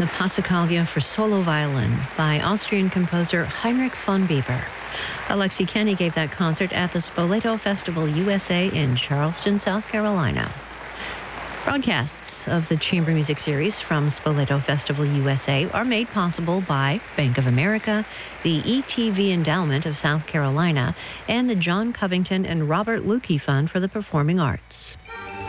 the Passacaglia for solo violin by Austrian composer Heinrich von Bieber. Alexi Kenny gave that concert at the Spoleto Festival USA in Charleston, South Carolina. Broadcasts of the Chamber Music Series from Spoleto Festival USA are made possible by Bank of America, the ETV Endowment of South Carolina, and the John Covington and Robert Lukey Fund for the Performing Arts.